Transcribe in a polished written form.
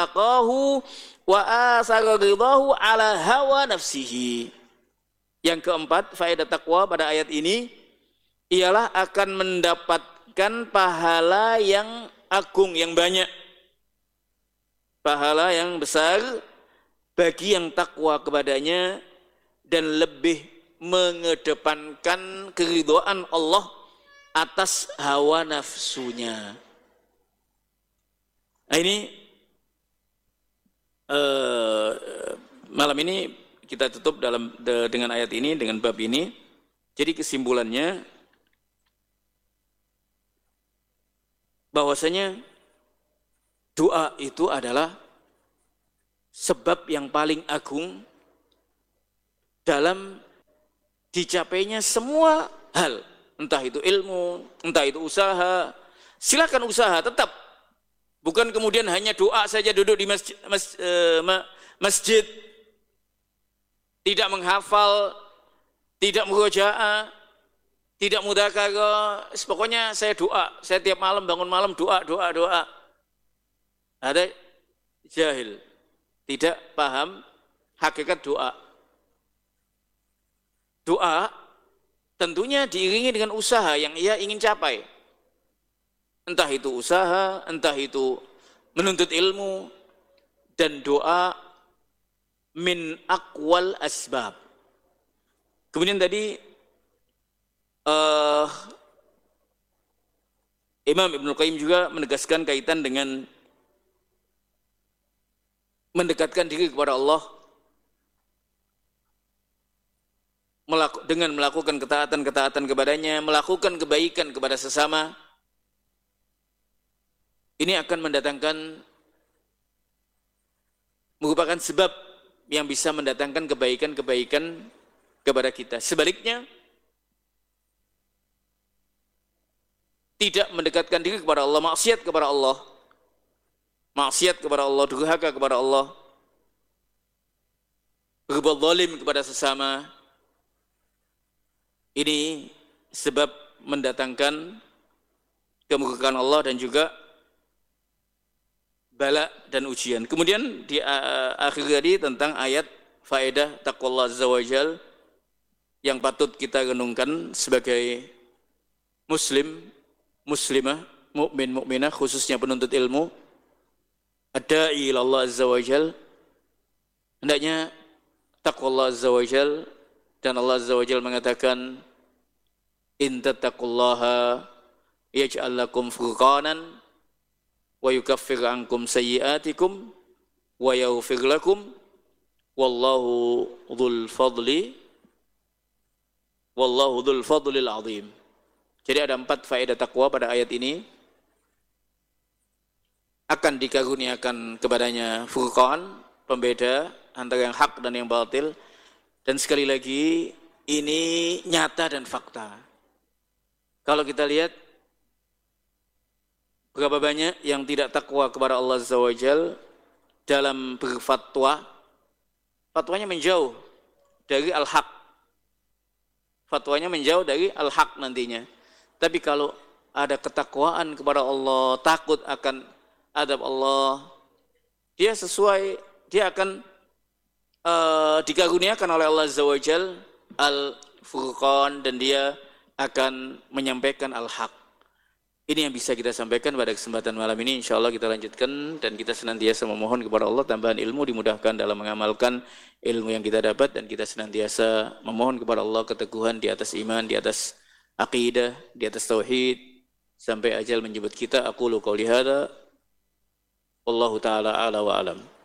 ittaqahu wa asara ridahu ala hawa nafsihi. Yang keempat, faedah takwa pada ayat ini ialah akan mendapatkan pahala yang agung, yang banyak. Pahala yang besar bagi yang takwa kepadanya dan lebih mengedepankan keridhaan Allah atas hawa nafsunya. Nah ini malam ini kita tutup dengan ayat ini, dengan bab ini. Jadi kesimpulannya bahwasanya doa itu adalah sebab yang paling agung dalam dicapainya semua hal, entah itu ilmu, entah itu usaha. Silakan usaha tetap, bukan kemudian hanya doa saja duduk di masjid, tidak menghafal, tidak murojaah, tidak mudzakarah. Pokoknya saya doa, saya tiap malam bangun malam doa. Ada jahil, tidak paham hakikat doa. Doa tentunya diiringi dengan usaha yang ia ingin capai. Entah itu usaha, entah itu menuntut ilmu, dan doa min aqwal asbab. Kemudian tadi Imam Ibnu Qayyim juga menegaskan kaitan dengan mendekatkan diri kepada Allah dengan melakukan ketaatan kepadanya, melakukan kebaikan kepada sesama. Ini akan merupakan sebab yang bisa mendatangkan kebaikan kepada kita. Sebaliknya, tidak mendekatkan diri kepada Allah, maksiat kepada Allah, durhaka kepada Allah, berbuat zalim kepada sesama, ini sebab mendatangkan kemurkaan Allah dan juga bala dan ujian. Kemudian di akhir tadi tentang ayat faedah taqwallah azza wajal yang patut kita renungkan sebagai muslim, muslimah, mukmin, mukminah, khususnya penuntut ilmu, ad-da'i ila Allah azza wajal, hendaknya taqwallah azza wajal. Dan Allah azza wajal mengatakan, in tattaqullaha yaj'al lakum furqanan wa yukaffir ankum sayyi'atikum wa yaghfir lakum wallahu dzul fadlil azim. Jadi ada 4 faedah takwa pada ayat ini. Akan dikaruniakan kepadanya furqan, pembeda antara yang hak dan yang batil. Dan sekali lagi ini nyata dan fakta. Kalau kita lihat berapa banyak yang tidak takwa kepada Allah Azza wa Jal dalam berfatwa, fatwanya menjauh dari al-haq. Fatwanya menjauh dari al-haq nantinya. Tapi kalau ada ketakwaan kepada Allah, takut akan adab Allah, dia akan dikaruniakan oleh Allah Azza wa Jal al-furqan, dan dia akan menyampaikan al-haq. Ini yang bisa kita sampaikan pada kesempatan malam ini. InsyaAllah kita lanjutkan, dan kita senantiasa memohon kepada Allah tambahan ilmu, dimudahkan dalam mengamalkan ilmu yang kita dapat, dan kita senantiasa memohon kepada Allah keteguhan di atas iman, di atas aqidah, di atas tauhid, sampai ajal menjemput kita. Aqulu qouli hadza wallahu ta'ala a'la wa alam.